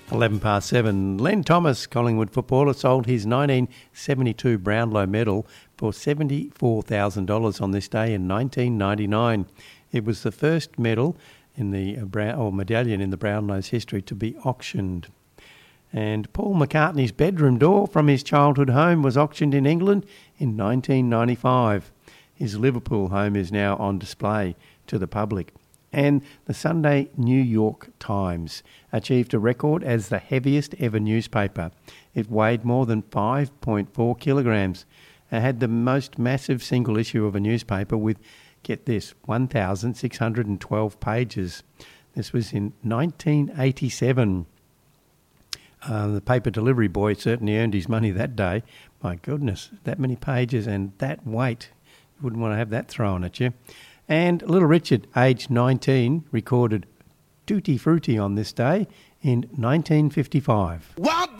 11 past 7. Len Thomas, Collingwood footballer, sold his 1972 Brownlow medal for $74,000 on this day in 1999. It was the first medal in the medallion in the Brownlow's history to be auctioned. And Paul McCartney's bedroom door from his childhood home was auctioned in England in 1995. His Liverpool home is now on display to the public. And the Sunday New York Times achieved a record as the heaviest ever newspaper. It weighed more than 5.4 kilograms and had the most massive single issue of a newspaper with, get this, 1,612 pages. This was in 1987. The paper delivery boy certainly earned his money that day. My goodness, that many pages and that weight. You wouldn't want to have that thrown at you. And Little Richard, aged 19, recorded Tutti Frutti on this day in 1955. What